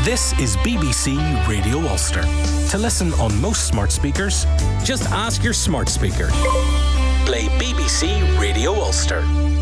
This is BBC Radio Ulster. To listen on most smart speakers, just ask your smart speaker. Play BBC Radio Ulster.